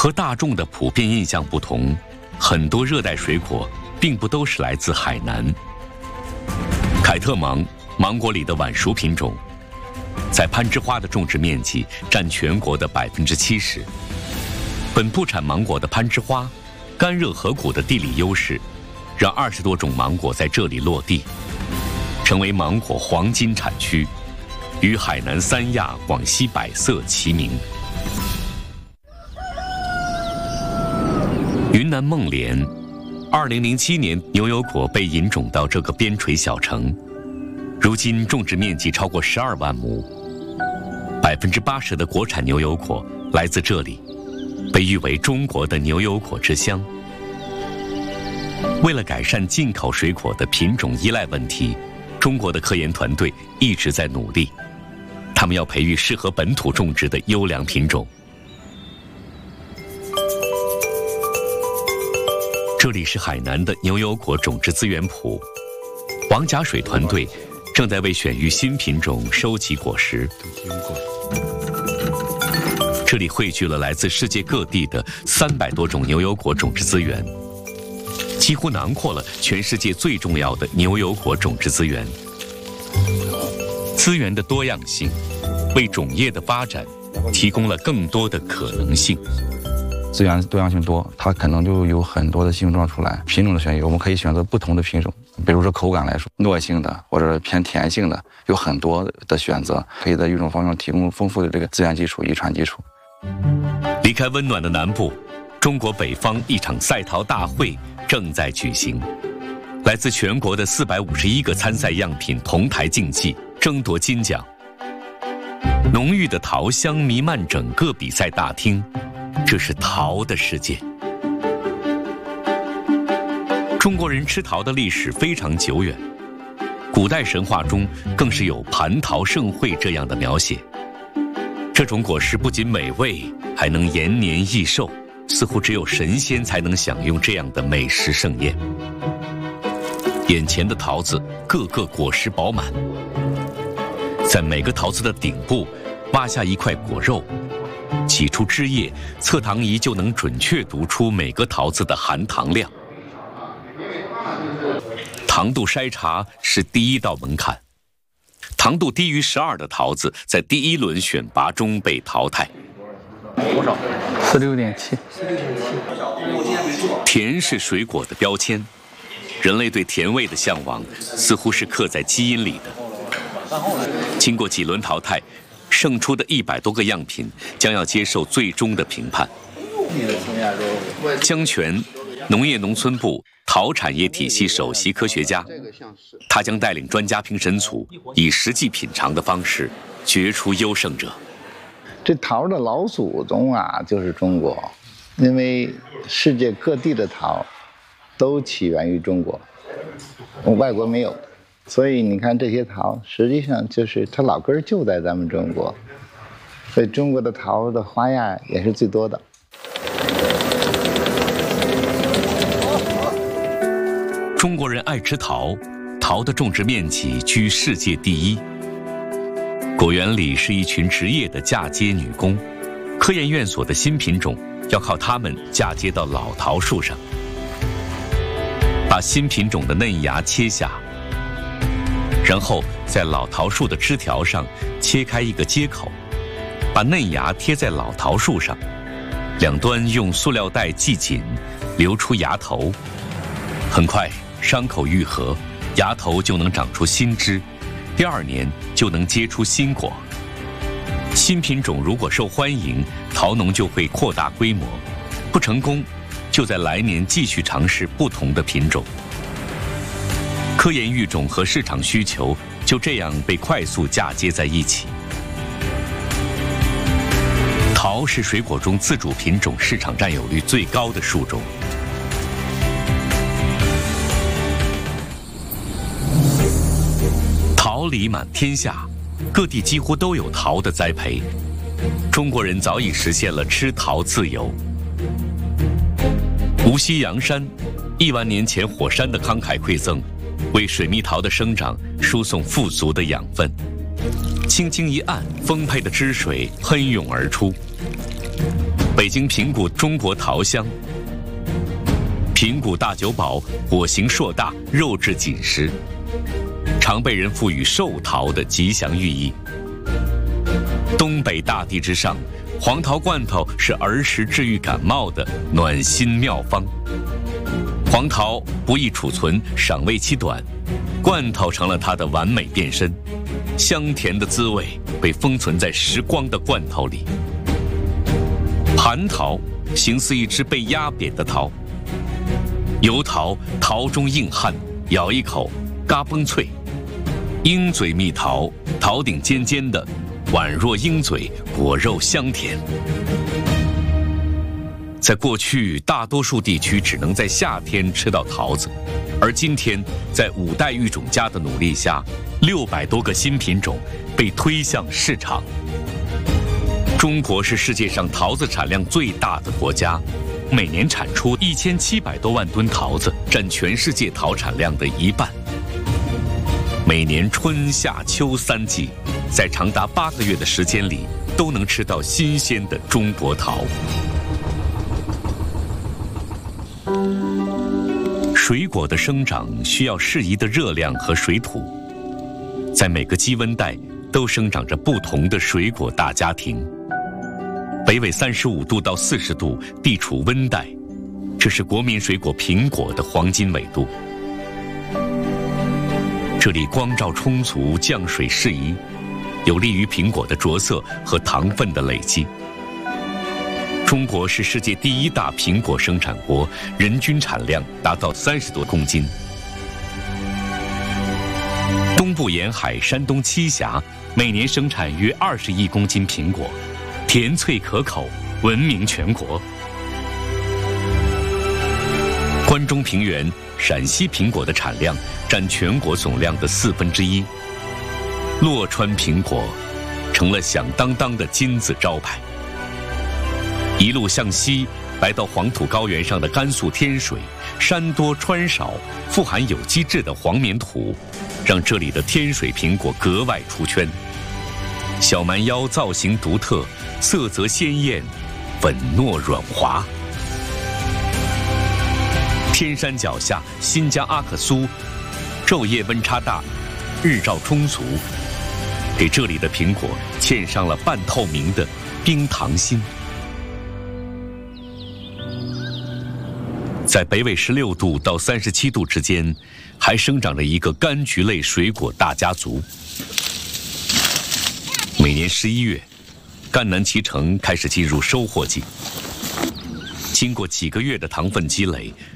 和大众的普遍印象不同，很多热带水果并不都是来自海南。凯特芒，芒果里的晚熟品种，在攀枝花的种植面积占全国的70%。本部产芒果的攀枝花，干热河谷的地理优势，让20多种芒果在这里落地，成为芒果黄金产区，与海南三亚、广西百色齐名。云南孟连，2007年牛油果被引种到这个边陲小城，如今种植面积超过12万亩，80%的国产牛油果来自这里，被誉为中国的牛油果之乡。为了改善进口水果的品种依赖问题，中国的科研团队一直在努力，他们要培育适合本土种植的优良品种。这里是海南的牛油果种植资源铺，王家水团队正在为选育新品种收集果实。这里汇聚了来自世界各地的300多种牛油果种植资源，几乎囊括了全世界最重要的牛油果种植资源。资源的多样性，为种业的发展提供了更多的可能性。 资源多样性多，它可能就有很多的形状出来。品种的选育，我们可以选择不同的品种，比如说口感来说，糯性的或者偏甜性的，有很多的选择，可以在育种方面提供丰富的这个资源基础、遗传基础。 离开温暖的南部，中国北方一场赛陶大会正在举行，来自全国的451个参赛样品同台竞技，争夺金奖。浓郁的桃香弥漫整个比赛大厅，这是桃的世界。中国人吃桃的历史非常久远，古代神话中更是有蟠桃盛会这样的描写。这种果实不仅美味，还能延年益寿，似乎只有神仙才能享用这样的美食盛宴。眼前的桃子个个果实饱满，在每个桃子的顶部挖下一块果肉，挤出汁液，测糖仪就能准确读出每个桃子的含糖量。糖度筛查是第一道门槛，糖度低于12的桃子在第一轮选拔中被淘汰。 多少？46.7。 甜是水果的标签，人类对甜味的向往似乎是刻在基因里的。经过几轮淘汰，胜出的100多个样品将要接受最终的评判。江泉，农业农村部桃产业体系首席科学家，他将带领专家评审组以实际品尝的方式决出优胜者。 这桃的老祖宗啊，就是中国，因为世界各地的桃都起源于中国，外国没有，所以你看这些桃，实际上就是它老根就在咱们中国，所以中国的桃的花样也是最多的。 中国人爱吃桃，桃的种植面积居世界第一。果园里是一群职业的嫁接女工，科研院所的新品种要靠它们嫁接到老桃树上。把新品种的嫩芽切下，然后在老桃树的枝条上切开一个接口，把嫩芽贴在老桃树上，两端用塑料袋系紧，留出芽头。很快伤口愈合，芽头就能长出新枝，第2年就能结出新果。新品种如果受欢迎，桃农就会扩大规模，不成功就在来年继续尝试不同的品种。科研育种和市场需求就这样被快速嫁接在一起。桃是水果中自主品种市场占有率最高的树种。桃李满天下，各地几乎都有桃的栽培。中国人早已实现了吃桃自由。无锡阳山，1万年前火山的慷慨馈赠，为水蜜桃的生长输送富足的养分。轻轻一按，丰沛的汁水喷涌而出。 北京平谷中国桃香。平谷大久保果形硕大，肉质紧实，常被人赋予寿桃的吉祥寓意。东北大地之上，黄桃罐头是儿时治愈感冒的暖心妙方。黄桃不易储存，赏味期短，罐头成了它的完美变身。香甜的滋味被封存在时光的罐头里。蟠桃形似一只被压扁的桃。油桃，桃中硬汉，咬一口，嘎嘣脆。鹰嘴蜜桃，桃顶尖尖的，宛若鹰嘴，果肉香甜。在过去，大多数地区只能在夏天吃到桃子，而今天，在5代育种家的努力下，600多个新品种被推向市场。中国是世界上桃子产量最大的国家。每年产出1700多万吨桃子，占全世界桃产量的1半。每年春夏秋3季，在长达8个月的时间里，都能吃到新鲜的中国桃。水果的生长需要适宜的热量和水土，在每个基温带都生长着不同的水果大家庭。北纬35度到40度，地处温带，这是国民水果苹果的黄金纬度。这里光照充足，降水适宜，有利于苹果的着色和糖分的累积。中国是世界第1大苹果生产国，人均产量达到30多公斤。东部沿海山东栖霞每年生产约20亿公斤苹果。甜脆可口，闻名全国。关中平原、陕西苹果的产量占全国总量的1/4。洛川苹果成了响当当的金字招牌。一路向西，来到黄土高原上的甘肃天水，山多川少，富含有机质的黄棉土，让这里的天水苹果格外出圈。小蛮腰造型独特，色泽鲜艳，粉糯软滑。天山脚下，新疆阿克苏，昼夜温差大，日照充足，给这里的苹果嵌上了半透明的冰糖心。在北纬16度到37度之间，还生长着一个柑橘类水果大家族。每年11月，赣南脐橙开始进入收获季。经过几个月的糖分积累，